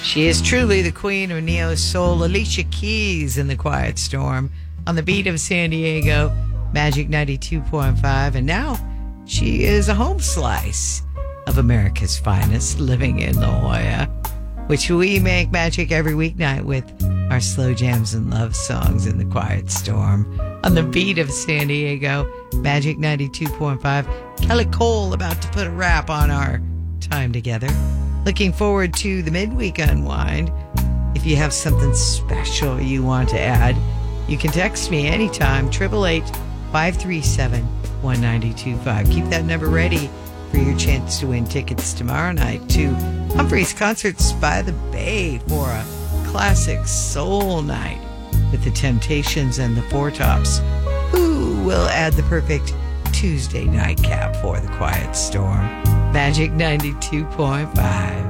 She is truly the queen of neo soul, Alicia Keys in the Quiet Storm on the beat of San Diego, Magic 92.5. And now she is a home slice of America's finest, living in La Jolla, which we make magic every weeknight with our slow jams and love songs in the Quiet Storm on the beat of San Diego, Magic 92.5. Kelly Cole about to put a wrap on our time together. Looking forward to the midweek unwind. If you have something special you want to add, you can text me anytime, 888-537-1925. Keep that number ready for your chance to win tickets tomorrow night to Humphrey's Concerts by the Bay for a classic soul night with the Temptations and the Four Tops, who will add the perfect Tuesday nightcap for the Quiet Storm. Magic 92.5.